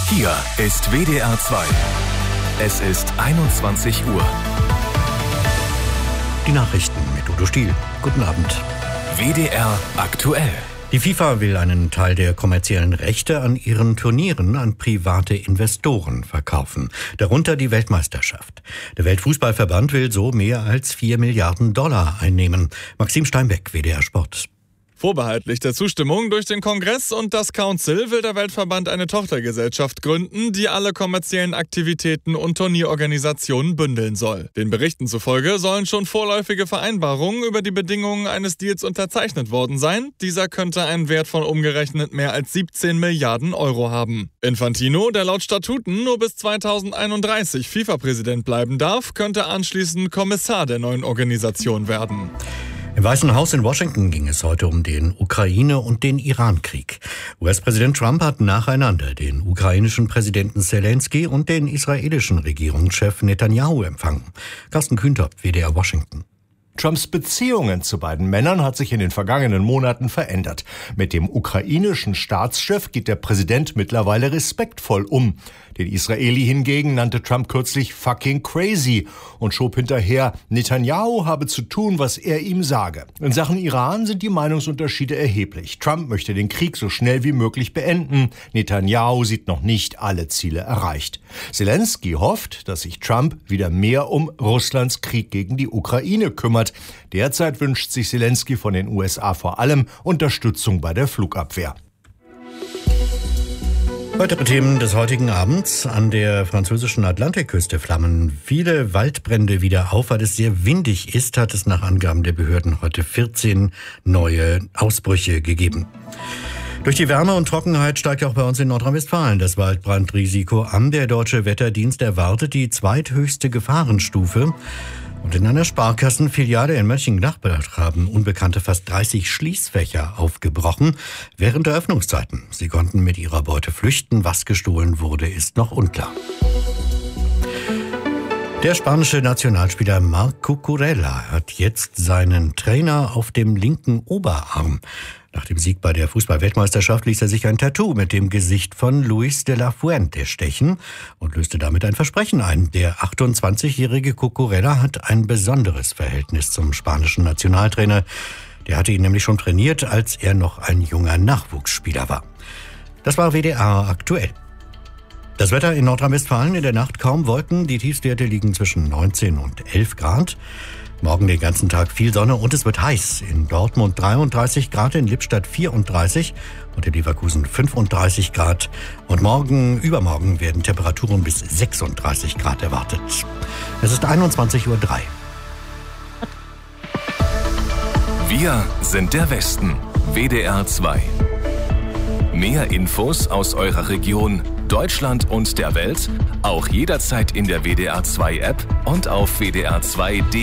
Hier ist WDR 2. Es ist 21 Uhr. Die Nachrichten mit Udo Stiel. Guten Abend. WDR aktuell. Die FIFA will einen Teil der kommerziellen Rechte an ihren Turnieren an private Investoren verkaufen, darunter die Weltmeisterschaft. Der Weltfußballverband will so mehr als 4 Milliarden Dollar einnehmen. Maxim Steinbeck, WDR Sport. Vorbehaltlich der Zustimmung durch den Kongress und das Council will der Weltverband eine Tochtergesellschaft gründen, die alle kommerziellen Aktivitäten und Turnierorganisationen bündeln soll. Den Berichten zufolge sollen schon vorläufige Vereinbarungen über die Bedingungen eines Deals unterzeichnet worden sein. Dieser könnte einen Wert von umgerechnet mehr als 17 Milliarden Euro haben. Infantino, der laut Statuten nur bis 2031 FIFA-Präsident bleiben darf, könnte anschließend Kommissar der neuen Organisation werden. Im Weißen Haus in Washington ging es heute um den Ukraine- und den Iran-Krieg. US-Präsident Trump hat nacheinander den ukrainischen Präsidenten Zelensky und den israelischen Regierungschef Netanyahu empfangen. Carsten Kühntop, WDR Washington. Trumps Beziehungen zu beiden Männern hat sich in den vergangenen Monaten verändert. Mit dem ukrainischen Staatschef geht der Präsident mittlerweile respektvoll um. Den Israeli hingegen nannte Trump kürzlich fucking crazy und schob hinterher, Netanyahu habe zu tun, was er ihm sage. In Sachen Iran sind die Meinungsunterschiede erheblich. Trump möchte den Krieg so schnell wie möglich beenden. Netanyahu sieht noch nicht alle Ziele erreicht. Zelensky hofft, dass sich Trump wieder mehr um Russlands Krieg gegen die Ukraine kümmert. Derzeit wünscht sich Zelensky von den USA vor allem Unterstützung bei der Flugabwehr. Weitere Themen des heutigen Abends. An der französischen Atlantikküste flammen viele Waldbrände wieder auf. Weil es sehr windig ist, hat es nach Angaben der Behörden heute 14 neue Ausbrüche gegeben. Durch die Wärme und Trockenheit steigt auch bei uns in Nordrhein-Westfalen das Waldbrandrisiko an. Der Deutsche Wetterdienst erwartet die zweithöchste Gefahrenstufe. Und in einer Sparkassenfiliale in Mönchengladbach haben Unbekannte fast 30 Schließfächer aufgebrochen während der Öffnungszeiten. Sie konnten mit ihrer Beute flüchten. Was gestohlen wurde, ist noch unklar. Der spanische Nationalspieler Marc Cucurella hat jetzt seinen Trainer auf dem linken Oberarm. Nach dem Sieg bei der Fußball-Weltmeisterschaft ließ er sich ein Tattoo mit dem Gesicht von Luis de la Fuente stechen und löste damit ein Versprechen ein. Der 28-jährige Cucurella hat ein besonderes Verhältnis zum spanischen Nationaltrainer. Der hatte ihn nämlich schon trainiert, als er noch ein junger Nachwuchsspieler war. Das war WDR aktuell. Das Wetter in Nordrhein-Westfalen: in der Nacht kaum Wolken. Die Tiefstwerte liegen zwischen 19 und 11 Grad. Morgen den ganzen Tag viel Sonne und es wird heiß. In Dortmund 33 Grad, in Lippstadt 34 und in Leverkusen 35 Grad. Und übermorgen werden Temperaturen bis 36 Grad erwartet. Es ist 21:03 Uhr. Wir sind der Westen. WDR 2. Mehr Infos aus eurer Region, Deutschland und der Welt, auch jederzeit in der WDR 2 App und auf wdr2.de.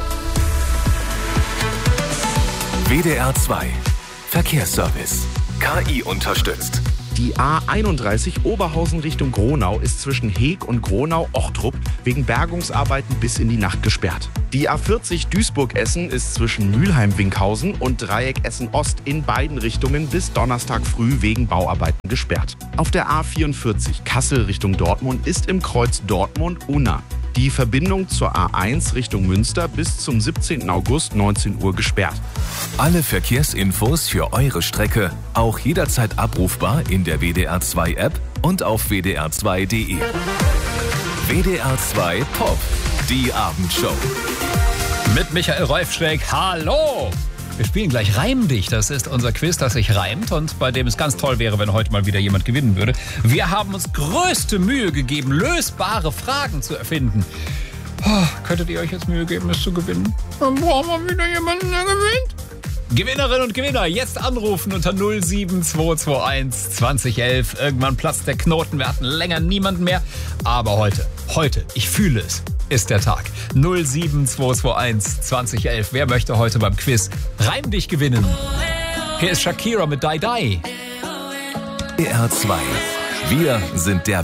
WDR 2 Verkehrsservice. KI unterstützt. Die A31 Oberhausen Richtung Gronau ist zwischen Heeg und Gronau-Ochtrup wegen Bergungsarbeiten bis in die Nacht gesperrt. Die A40 Duisburg-Essen ist zwischen Mülheim-Winkhausen und Dreieck Essen-Ost in beiden Richtungen bis Donnerstag früh wegen Bauarbeiten gesperrt. Auf der A44 Kassel Richtung Dortmund ist im Kreuz Dortmund-Unna die Verbindung zur A1 Richtung Münster bis zum 17. August 19 Uhr gesperrt. Alle Verkehrsinfos für eure Strecke auch jederzeit abrufbar in der WDR 2 App und auf wdr2.de. WDR 2 Pop, die Abendshow. Mit Michael Rolfschweig. Hallo! Wir spielen gleich Reim dich. Das ist unser Quiz, das sich reimt und bei dem es ganz toll wäre, wenn heute mal wieder jemand gewinnen würde. Wir haben uns größte Mühe gegeben, lösbare Fragen zu erfinden. Könntet ihr euch jetzt Mühe geben, es zu gewinnen? Dann brauchen wir wieder jemanden, der gewinnt. Gewinnerinnen und Gewinner, jetzt anrufen unter 07221 2011. Irgendwann platzt der Knoten, wir hatten länger niemanden mehr. Aber heute, ich fühle es, ist der Tag. 07221 2011. Wer möchte heute beim Quiz Reim dich gewinnen? Hier ist Shakira mit Die Die. WDR 2. Wir sind der